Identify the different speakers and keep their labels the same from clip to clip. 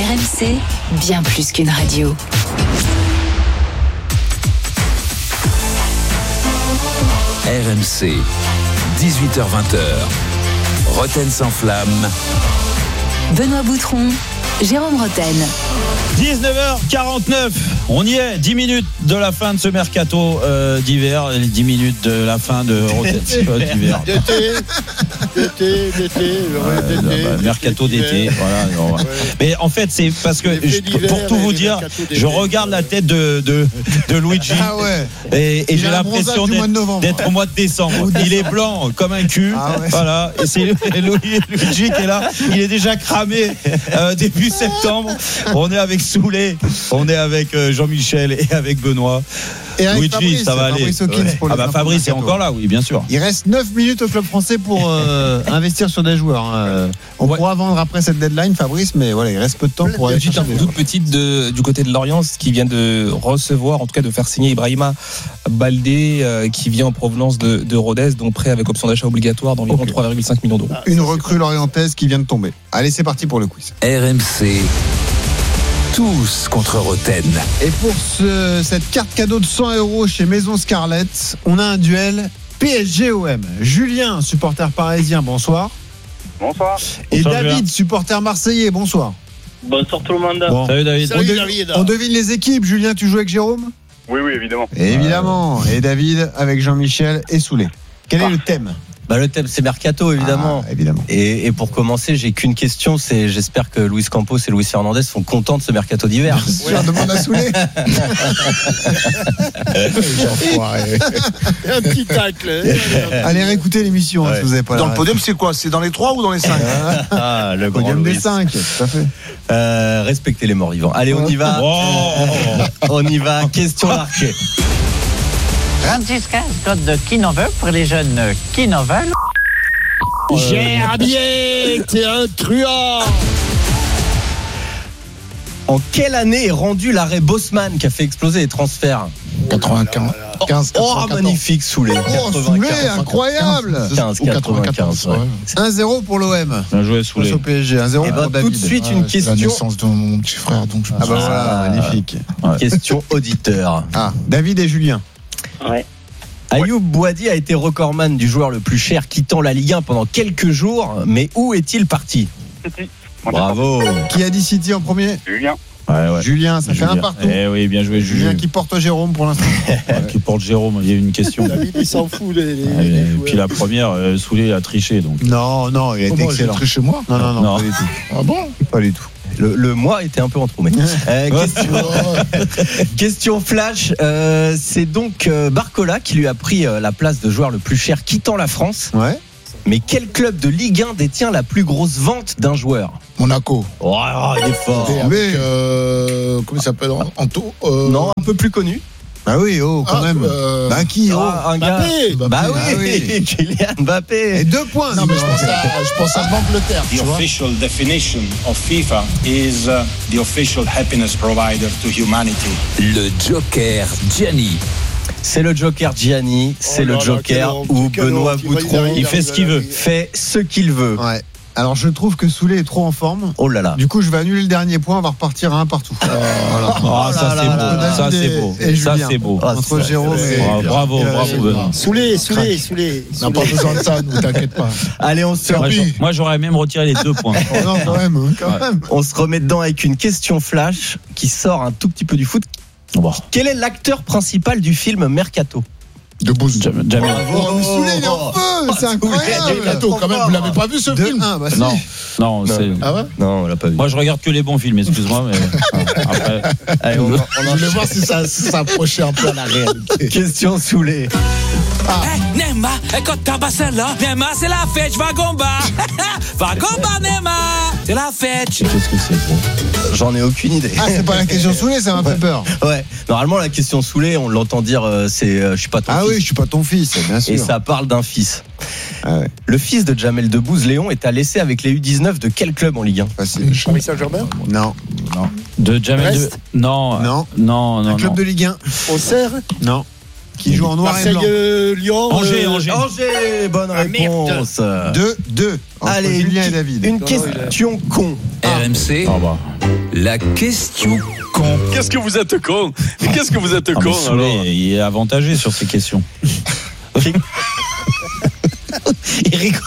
Speaker 1: RMC, bien plus qu'une radio.
Speaker 2: RMC, 18h-20h, Roten sans flamme.
Speaker 1: Benoît Boutron, Jérôme Roten.
Speaker 3: 19h49, on y est, 10 minutes de la fin de ce mercato d'hiver, 10 minutes de la fin de Roten d'hiver.
Speaker 4: D'été.
Speaker 3: Mercato d'été, voilà. Mais en fait, c'est parce que, pour tout vous dire, je regarde la tête de Luigi et j'ai l'impression d'être au mois de décembre. Il est blanc comme un cul, voilà. Et c'est Luigi qui est là, il est déjà cramé début septembre. On est avec Soulé, on est avec Jean-Michel et avec Benoît.
Speaker 5: Et avec
Speaker 3: Luigi,
Speaker 5: Fabrice,
Speaker 3: ça va aller. Fabrice est encore là, oui, bien sûr.
Speaker 5: Il reste 9 minutes au club français pour investir sur des joueurs. On pourra vendre après cette deadline, Fabrice, mais voilà, il reste peu de temps pour aller chercher des
Speaker 6: toute petite du côté de Lorient, qui vient de recevoir, en tout cas de faire signer Ibrahima Baldé, qui vient en provenance de Rodez, donc prêt avec option d'achat obligatoire d'environ 3,5 millions d'euros.
Speaker 5: Une recrue lorientaise qui vient de tomber. Allez, c'est parti pour le quiz.
Speaker 2: RMC, tous contre Roten.
Speaker 5: Et pour cette carte cadeau de 100 € chez Maison Scarlett, on a un duel PSG-OM. Julien, supporter parisien, bonsoir.
Speaker 7: Bonsoir.
Speaker 5: Et
Speaker 3: Bonsoir,
Speaker 5: David,
Speaker 3: Julien.
Speaker 5: supporter marseillais, bonsoir.
Speaker 7: Bonsoir tout le monde.
Speaker 5: Bon.
Speaker 3: Salut David.
Speaker 5: On devine les équipes. Julien, tu joues avec Jérôme ?
Speaker 7: Oui, évidemment.
Speaker 5: Évidemment. Et David avec Jean-Michel et Soulé. Quel est le thème ?
Speaker 8: Le thème, c'est Mercato, évidemment.
Speaker 5: Évidemment.
Speaker 8: Et pour commencer, j'ai qu'une question, c'est j'espère que Luis Campos et Luis Fernandez sont contents de ce Mercato d'hiver.
Speaker 5: Demande à Soulé.
Speaker 4: Un petit tacle.
Speaker 5: Allez réécouter l'émission si vous n'avez pas
Speaker 4: Dans
Speaker 5: la
Speaker 4: le podium, c'est quoi ? C'est dans les 3 ou dans les 5 ?
Speaker 8: Le grand
Speaker 5: podium des
Speaker 8: Luis.
Speaker 5: 5, tout à fait.
Speaker 8: Respectez les morts vivants. Allez, on y va. On y va. Question larquée.
Speaker 9: 36-15, code de qui n'en veut pour les jeunes qui n'en veulent.
Speaker 4: Gerbier, t'es un truand.
Speaker 8: En quelle année est rendu l'arrêt Bosman qui a fait exploser les transferts ?
Speaker 4: 95.
Speaker 8: Magnifique, Soulé.
Speaker 5: Oh, Soulé, incroyable.
Speaker 8: 95. Ouais.
Speaker 5: 1-0 pour l'OM.
Speaker 3: Bien joué Soulé.
Speaker 5: Face au PSG, 1-0
Speaker 8: Et
Speaker 5: pour
Speaker 8: tout
Speaker 5: David.
Speaker 8: de suite, une question.
Speaker 4: La naissance de mon petit frère, donc je me suis
Speaker 5: Voilà, magnifique.
Speaker 8: Question auditeur.
Speaker 5: David et Julien.
Speaker 7: Ouais.
Speaker 8: Ayoub Boadi a été recordman du joueur le plus cher quittant la Ligue 1 pendant quelques jours, mais où est-il parti ?
Speaker 7: City.
Speaker 8: Bravo.
Speaker 5: Qui a dit City en premier ?
Speaker 7: Julien.
Speaker 3: Ouais.
Speaker 5: Julien, ça fait un partout.
Speaker 3: Eh oui, bien joué
Speaker 5: Julien qui porte Jérôme pour l'instant.
Speaker 3: qui porte Jérôme, il y a une question.
Speaker 4: David, il s'en fout.
Speaker 3: Et puis la première, Soulé a triché donc.
Speaker 5: Non, il a été excellent.
Speaker 4: Chez moi ?
Speaker 5: Non, pas du tout.
Speaker 4: Ah bon ?
Speaker 5: Pas du tout.
Speaker 8: Le mois était un peu entroumé. Question flash. C'est donc Barcola qui lui a pris la place de joueur le plus cher quittant la France.
Speaker 5: Ouais.
Speaker 8: Mais quel club de Ligue 1 détient la plus grosse vente d'un joueur ?
Speaker 4: Monaco.
Speaker 8: Oh, il est fort.
Speaker 4: Avec, comment il s'appelle ? Anto
Speaker 8: Non, un peu plus connu.
Speaker 5: Bah oui, quand même. Qui
Speaker 8: Un gars.
Speaker 4: Mbappé.
Speaker 8: Kylian Mbappé.
Speaker 5: Et 2 points.
Speaker 4: Non, mais je pense à l'Angleterre.
Speaker 10: The official definition of FIFA is the official happiness provider to humanity.
Speaker 2: Le Joker Gianni.
Speaker 8: C'est le Joker Gianni, c'est le Joker où Benoît Boutron,
Speaker 3: Il fait ce qu'il veut.
Speaker 8: fait ce qu'il veut.
Speaker 5: Ouais. Alors je trouve que Soulé est trop en forme.
Speaker 8: Oh là là.
Speaker 5: Du coup, je vais annuler le dernier point. On va repartir à 1 partout.
Speaker 3: Ah, ça c'est beau. Ça c'est beau.
Speaker 5: Et
Speaker 3: Ça
Speaker 5: Julien.
Speaker 3: c'est beau.
Speaker 5: Entre Jérôme et
Speaker 3: Bravo Benoît.
Speaker 4: Soulé. On n'a pas besoin de ça, nous, t'inquiète pas.
Speaker 8: Allez, on se
Speaker 3: Moi j'aurais même retiré les 2 points.
Speaker 5: non, quand même.
Speaker 8: On se remet dedans avec une question flash qui sort un tout petit peu du foot. Quel est l'acteur principal du film Mercato ?
Speaker 4: De Bouze.
Speaker 3: Jamel.
Speaker 5: Oh, Soulé, il est en feu. C'est incroyable.
Speaker 4: Mercato, quand même, vous l'avez pas vu ce film ?
Speaker 5: 2-1, bah si.
Speaker 3: Non, c'est.
Speaker 4: Ah ouais ?
Speaker 8: Non, on l'a pas vu.
Speaker 3: Moi je regarde que les bons films, excuse-moi, mais après.
Speaker 8: Allez,
Speaker 4: Je voulais voir si ça s'approchait un peu à la réalité.
Speaker 8: question Soulé.
Speaker 11: Nema, écoute ta basse là. Nema, c'est la fête, Vagomba. Vagomba, Nema, c'est la fête.
Speaker 3: Qu'est-ce que c'est ça ?
Speaker 8: J'en ai aucune idée.
Speaker 5: C'est pas la question Soulé, ça m'a fait peur.
Speaker 8: Ouais. Normalement, la question Soulé, on l'entend dire, c'est je suis pas ton fils.
Speaker 5: Oui, je suis pas ton fils, bien sûr.
Speaker 8: Et ça parle d'un fils.
Speaker 5: Ouais.
Speaker 8: Le fils de Jamel Debbouze, Léon, est à l'essai avec les U19 de quel club en Ligue 1 ?
Speaker 5: Facile.
Speaker 4: Paris Saint-Germain ?
Speaker 5: Non.
Speaker 3: De Jamel de.
Speaker 4: Brest ?
Speaker 3: Non.
Speaker 5: Un club de Ligue 1.
Speaker 4: Auxerre ?
Speaker 5: Non. Qui joue en noir et blanc.
Speaker 4: Marseille, Lyon.
Speaker 8: Angers, bonne réponse.
Speaker 5: 2-2 entre
Speaker 8: Allez,
Speaker 5: Julien et David.
Speaker 8: Une question con.
Speaker 2: RMC, La question con.
Speaker 12: Qu'est-ce que vous êtes con? Qu'est-ce que vous êtes con
Speaker 3: alors? Il est avantagé sur ces questions. Il rigole.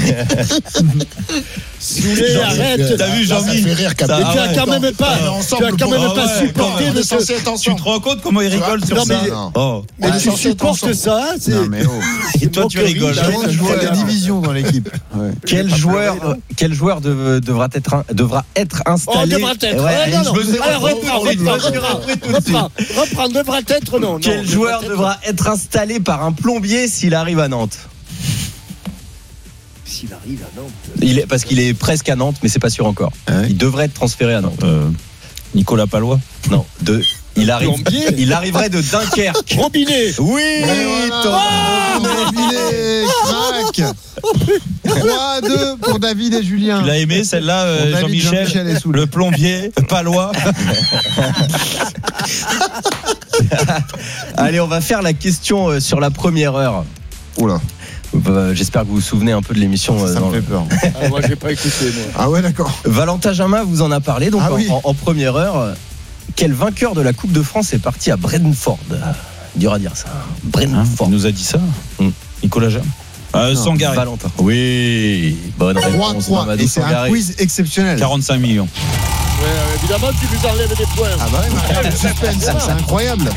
Speaker 4: Soulé, arrête.
Speaker 3: T'as vu Jean-Mi?
Speaker 4: Tu as quand même pas supporté de ça.
Speaker 3: Tu te rends compte comment il rigole sur ça?
Speaker 4: Mais tu supportes ça?
Speaker 3: Et toi tu rigoles.
Speaker 5: Je vois la division dans l'équipe.
Speaker 8: Quel joueur devra être installé?
Speaker 4: Devra être, non.
Speaker 8: Quel joueur devra être installé par un plombier s'il arrive à Nantes?
Speaker 4: S'il arrive à Nantes.
Speaker 8: Parce qu'il est presque à Nantes, mais c'est pas sûr encore. Il devrait être transféré à Nantes.
Speaker 3: Nicolas Palois?
Speaker 8: Non, il arriverait de Dunkerque.
Speaker 4: Robinet.
Speaker 8: Oui,
Speaker 5: Robinet, crac. 3-2 pour David et Julien.
Speaker 3: Tu l'as aimé celle-là, Jean-Michel, le plombier, Palois.
Speaker 8: Allez, on va faire la question sur la première heure.
Speaker 5: Oula.
Speaker 8: J'espère que vous vous souvenez un peu de l'émission.
Speaker 5: Ça me fait peur.
Speaker 4: Moi, j'ai pas écouté. Moi.
Speaker 5: Ah ouais, d'accord.
Speaker 8: Valentin Jamin vous en a parlé. Donc en première heure, quel vainqueur de la Coupe de France est parti à Brentford? Dur à dire ça. Brentford.
Speaker 3: Il nous a dit ça. Nicolas Jamin. Sangaré.
Speaker 8: Valentin. Oui. Bonne réponse.
Speaker 5: 3-3. Et c'est un quiz exceptionnel.
Speaker 3: 45 millions.
Speaker 4: Ouais, évidemment, tu nous enlèves des points.
Speaker 5: Ah bah ouais, le suspense, c'est incroyable.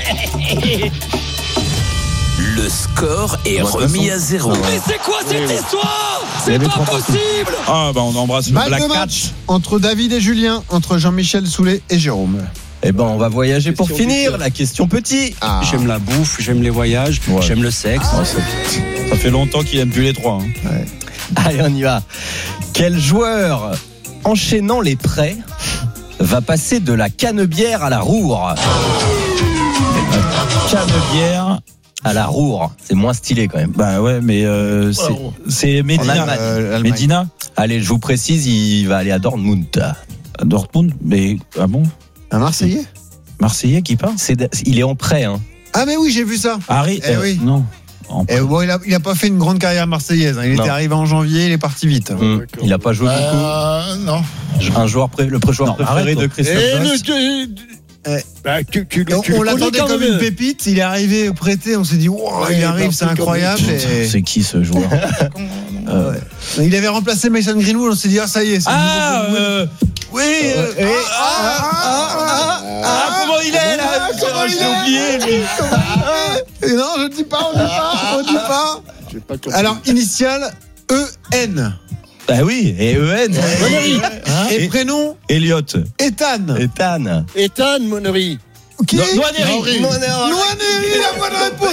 Speaker 2: Le score est remis à 0.
Speaker 11: Mais c'est quoi cette histoire? C'est pas possible.
Speaker 3: Ah bah on embrasse le Black
Speaker 5: match entre David et Julien, entre Jean-Michel Soulé et Jérôme.
Speaker 8: Eh ben on va voyager pour finir. La question petit.
Speaker 13: J'aime la bouffe, j'aime les voyages, j'aime le sexe.
Speaker 3: Ça fait longtemps qu'il aime plus les trois.
Speaker 5: Ouais.
Speaker 8: Allez, on y va. Quel joueur enchaînant les prêts va passer de la Canebière à la Roure?
Speaker 3: Canebière
Speaker 8: à la Roure, c'est moins stylé quand même.
Speaker 3: Bah ouais, mais c'est Medina. Medina.
Speaker 8: Allez, je vous précise, il va aller à Dortmund.
Speaker 3: À Dortmund, mais ah bon?
Speaker 5: Un Marseillais?
Speaker 3: Marseillais qui part?
Speaker 8: Il est en prêt, hein.
Speaker 5: Ah mais oui, j'ai vu ça.
Speaker 3: Harry,
Speaker 5: oui.
Speaker 3: Non.
Speaker 5: Bon, il a pas fait une grande carrière marseillaise. Il était arrivé en janvier, il est parti vite.
Speaker 8: Il a pas joué beaucoup.
Speaker 4: Non.
Speaker 8: Un joueur préféré de Christophe Joss.
Speaker 5: On l'attendait comme une pépite. Il est arrivé prêté. On s'est dit, wow, il arrive, c'est incroyable.
Speaker 3: C'est qui ce joueur?
Speaker 5: Il avait remplacé Mason Greenwood. On s'est dit, ah ça y est.
Speaker 3: Oui. Comment il est là? J'ai oublié lui.
Speaker 5: Non, je ne dis pas. On dit pas. Alors initial EN.
Speaker 3: Bah oui, et EN.
Speaker 5: Et prénom
Speaker 3: Elliot.
Speaker 8: Ethan
Speaker 5: Monnery. Qui?
Speaker 3: Noaneri,
Speaker 5: la bonne réponse.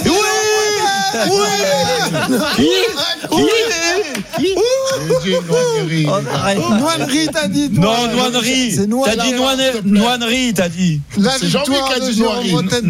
Speaker 5: Noaneri, t'as dit.
Speaker 3: Non, Noaneri. T'as dit Noaneri, t'as dit.
Speaker 5: La victoire de Jérôme Rotten.